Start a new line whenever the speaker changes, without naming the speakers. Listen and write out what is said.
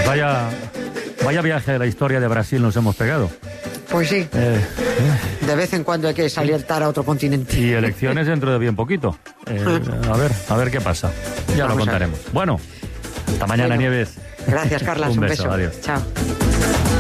Vaya viaje de la historia de Brasil nos hemos pegado.
Pues sí. De vez en cuando hay que saltar a otro continente.
Y elecciones dentro de bien poquito. A ver qué pasa. Ya
Vamos
lo contaremos. Bueno, hasta mañana, Nieves.
Gracias, Carlas.
Un beso, adiós.
Chao.